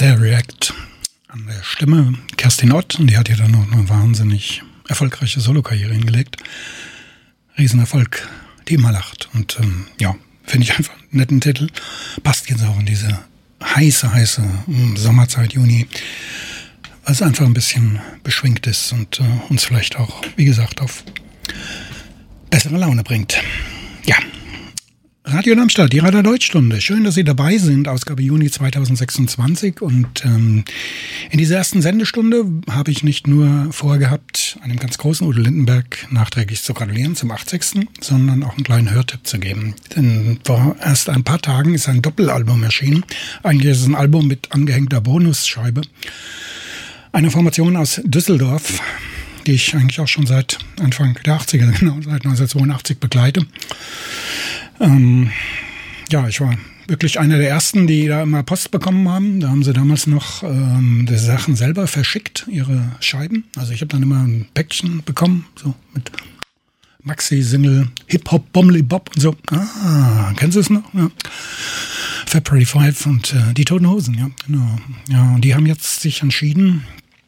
der React an der Stimme Kerstin Ott, und die hat ja dann noch eine wahnsinnig erfolgreiche Solokarriere hingelegt. Riesenerfolg, die immer lacht. Und ja, finde ich einfach einen netten Titel. Passt jetzt auch in diese heiße Sommerzeit, Juni, weil es einfach ein bisschen beschwingt ist und uns vielleicht auch, wie gesagt, auf bessere Laune bringt. Ja, Radio Darmstadt, die Radar Deutschstunde. Schön, dass Sie dabei sind, Ausgabe Juni 2026. Und in dieser ersten Sendestunde habe ich nicht nur vorgehabt, einem ganz großen Udo Lindenberg nachträglich zu gratulieren zum 80., sondern auch einen kleinen Hörtipp zu geben. Denn vor erst ein paar Tagen ist ein Doppelalbum erschienen. Eigentlich ist es ein Album mit angehängter Bonusscheibe. Eine Formation aus Düsseldorf, die ich eigentlich auch schon seit Anfang der 80er, genau, seit 1982 begleite. Ja, ich war wirklich einer der Ersten, die da immer Post bekommen haben. Da haben sie damals noch die Sachen selber verschickt, ihre Scheiben. Also ich habe dann immer ein Päckchen bekommen, so mit Maxi-Single, Hip-Hop, Bommeli-Bop und so. Ah, kennst du es noch? Ja. February 5 und die Toten Hosen, ja, genau. Ja, und die haben jetzt sich entschieden,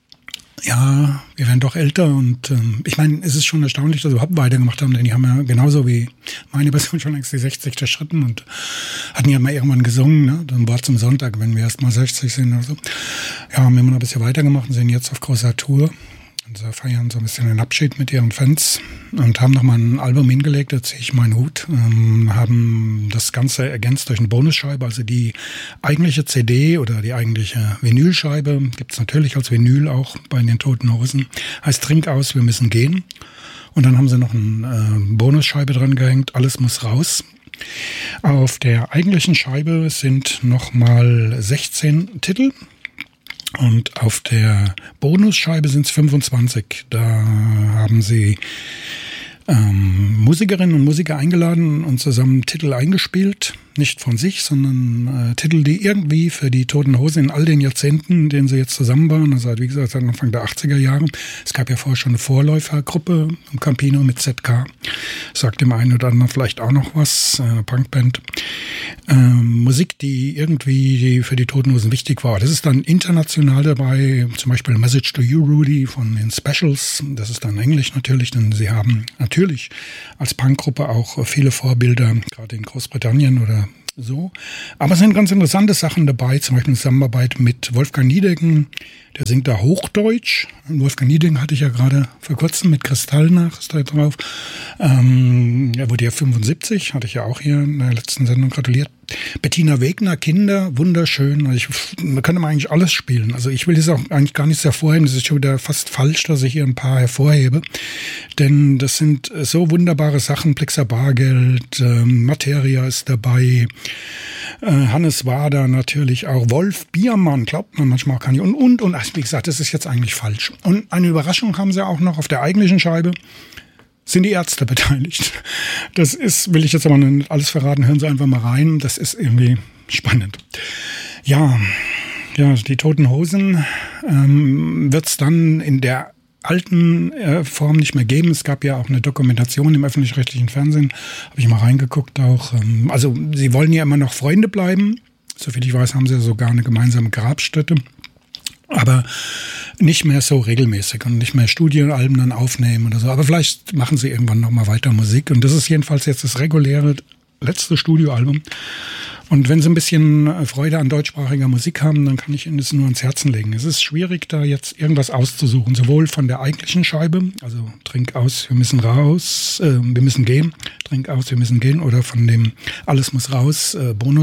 ja, wir werden doch älter, und ich meine, es ist schon erstaunlich, dass sie überhaupt weitergemacht haben, denn die haben ja genauso wie meine Person schon längst die 60 durchschritten und hatten ja mal irgendwann gesungen, ne? Dann Wort zum Sonntag, wenn wir erst mal 60 sind oder so. Ja, haben immer noch ein bisschen weitergemacht und sind jetzt auf großer Tour und feiern so ein bisschen den Abschied mit ihren Fans und haben nochmal ein Album hingelegt, da ziehe ich meinen Hut, haben das Ganze ergänzt durch eine Bonusscheibe, also die eigentliche CD oder die eigentliche Vinylscheibe gibt's natürlich als Vinyl auch bei den Toten Hosen, heißt Trink aus, wir müssen gehen, und dann haben sie noch eine Bonusscheibe dran gehängt, alles muss raus. Auf der eigentlichen Scheibe sind nochmal 16 Titel. Und auf der Bonusscheibe sind es 25. Da haben sie Musikerinnen und Musiker eingeladen und zusammen Titel eingespielt. Nicht von sich, sondern Titel, die irgendwie für die Toten Hosen in all den Jahrzehnten, in denen sie jetzt zusammen waren, also wie gesagt seit Anfang der 80er Jahre. Es gab ja vorher schon eine Vorläufergruppe im Campino mit ZK. Sagt dem einen oder anderen vielleicht auch noch was, eine Punkband. Musik, die irgendwie für die Toten Hosen wichtig war. Das ist dann international dabei, zum Beispiel Message to You, Rudy von den Specials. Das ist dann Englisch natürlich, denn sie haben natürlich als Punkgruppe auch viele Vorbilder, gerade in Großbritannien oder so. Aber es sind ganz interessante Sachen dabei, zum Beispiel eine Zusammenarbeit mit Wolfgang Niedecken, der singt da Hochdeutsch. Und Wolfgang Niedecken hatte ich ja gerade vor kurzem mit Kristallnacht drauf. Er wurde ja 75, hatte ich ja auch hier in der letzten Sendung gratuliert. Bettina Wegner, Kinder, wunderschön. Also da könnte man eigentlich alles spielen. Also ich will das auch eigentlich gar nicht hervorheben. Das ist schon wieder fast falsch, dass ich hier ein paar hervorhebe. Denn das sind so wunderbare Sachen. Blixer Bargeld, Materia ist dabei, Hannes Wader natürlich auch, Wolf Biermann, glaubt man manchmal auch gar nicht. Und ach, wie gesagt, das ist jetzt eigentlich falsch. Und eine Überraschung haben sie auch noch auf der eigentlichen Scheibe. Sind die Ärzte beteiligt. Das ist, will ich jetzt aber nicht alles verraten, hören Sie einfach mal rein. Das ist irgendwie spannend. Ja, die Toten Hosen wird es dann in der alten Form nicht mehr geben. Es gab ja auch eine Dokumentation im öffentlich-rechtlichen Fernsehen, habe ich mal reingeguckt auch. Also sie wollen ja immer noch Freunde bleiben. Soviel ich weiß, haben sie ja sogar eine gemeinsame Grabstätte. Aber nicht mehr so regelmäßig und nicht mehr Studioalben dann aufnehmen oder so. Aber vielleicht machen sie irgendwann nochmal weiter Musik. Und das ist jedenfalls jetzt das reguläre letzte Studioalbum. Und wenn Sie ein bisschen Freude an deutschsprachiger Musik haben, dann kann ich Ihnen das nur ans Herzen legen. Es ist schwierig, da jetzt irgendwas auszusuchen. Sowohl von der eigentlichen Scheibe, also Trink aus, wir müssen raus, wir müssen gehen, Trink aus, wir müssen gehen, oder von dem Alles muss raus,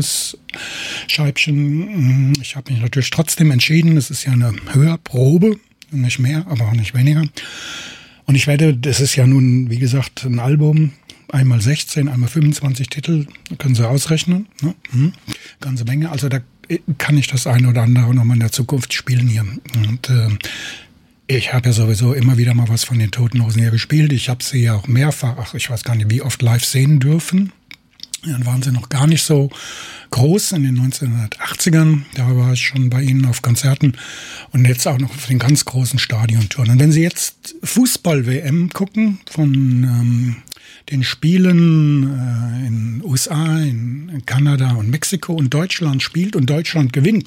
Bonusscheibchen. Ich habe mich natürlich trotzdem entschieden, es ist ja eine Hörprobe, nicht mehr, aber auch nicht weniger. Und ich werde, das ist ja nun, wie gesagt, ein Album, einmal 16, einmal 25 Titel, können Sie ausrechnen, ne? Ganze Menge. Also da kann ich das eine oder andere nochmal in der Zukunft spielen hier. Und ich habe ja sowieso immer wieder mal was von den Toten Hosen hier gespielt. Ich habe sie ja auch mehrfach, ich weiß gar nicht, wie oft live sehen dürfen. Dann waren sie noch gar nicht so groß in den 1980ern. Da war ich schon bei ihnen auf Konzerten und jetzt auch noch auf den ganz großen Stadiontouren. Und wenn Sie jetzt Fußball-WM gucken von den Spielen in USA, in Kanada und Mexiko und Deutschland spielt und Deutschland gewinnt,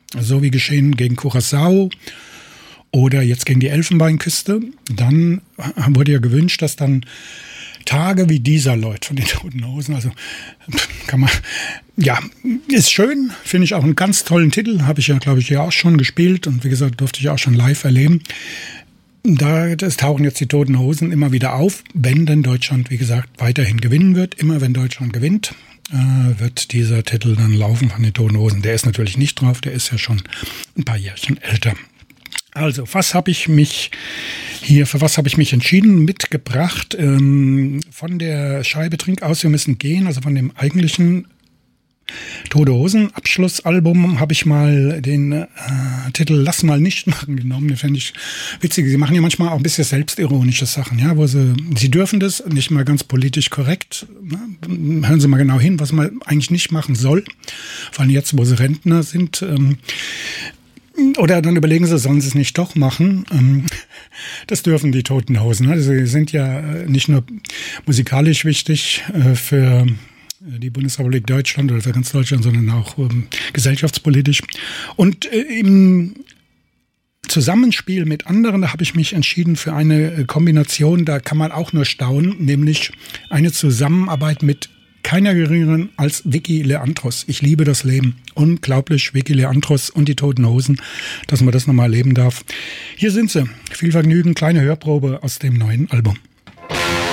so wie geschehen gegen Curaçao oder jetzt gegen die Elfenbeinküste, dann wurde ja gewünscht, dass dann Tage wie dieser Leute von den Toten Hosen, also kann man, ja, ist schön, finde ich auch einen ganz tollen Titel, habe ich ja, glaube ich, ja auch schon gespielt und wie gesagt, durfte ich auch schon live erleben. Das tauchen jetzt die Toten Hosen immer wieder auf, wenn denn Deutschland, wie gesagt, weiterhin gewinnen wird. Immer wenn Deutschland gewinnt, wird dieser Titel dann laufen von den Toten Hosen. Der ist natürlich nicht drauf, der ist ja schon ein paar Jährchen älter. Also, für was habe ich mich entschieden? Mitgebracht von der Scheibe Trink aus, wir müssen gehen, also von dem eigentlichen Tote Hosen Abschlussalbum habe ich mal den Titel Lass mal nicht machen genommen. Den fände ich witzig. Sie machen ja manchmal auch ein bisschen selbstironische Sachen, ja, wo sie dürfen das, nicht mal ganz politisch korrekt. Ne? Hören Sie mal genau hin, was man eigentlich nicht machen soll. Vor allem jetzt, wo sie Rentner sind. Oder dann überlegen sie, sollen sie es nicht doch machen? Das dürfen die Toten Hosen. Also sie sind ja nicht nur musikalisch wichtig für die Bundesrepublik Deutschland oder für ganz Deutschland, sondern auch gesellschaftspolitisch. Und im Zusammenspiel mit anderen, da habe ich mich entschieden für eine Kombination, da kann man auch nur staunen, nämlich eine Zusammenarbeit mit keiner geringeren als Vicky Leandros. Ich liebe das Leben. Unglaublich, Vicky Leandros und die Toten Hosen, dass man das nochmal erleben darf. Hier sind sie. Viel Vergnügen, kleine Hörprobe aus dem neuen Album.